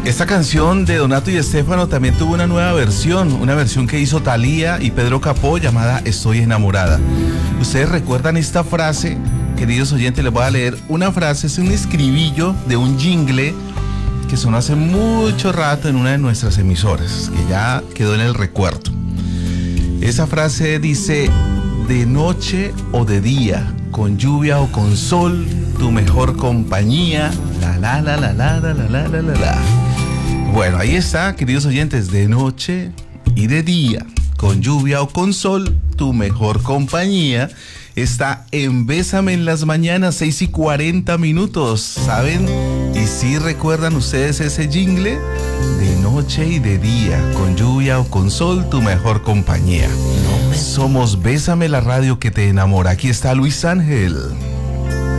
Esta canción de Donato y Estéfano también tuvo una nueva versión, una versión que hizo Thalía y Pedro Capó llamada Estoy enamorada. ¿Ustedes recuerdan esta frase? Queridos oyentes, les voy a leer una frase, es un estribillo de un jingle que sonó hace mucho rato en una de nuestras emisoras, que ya quedó en el recuerdo. Esa frase dice: de noche o de día, con lluvia o con sol, tu mejor compañía, la la la la la la la la la la. Bueno, ahí está, queridos oyentes, de noche y de día, con lluvia o con sol, tu mejor compañía está en Bésame en las mañanas, 6:40, ¿saben? Y si recuerdan ustedes ese jingle, de noche y de día, con lluvia o con sol, tu mejor compañía. Somos Bésame, la radio que te enamora. Aquí está Luis Ángel.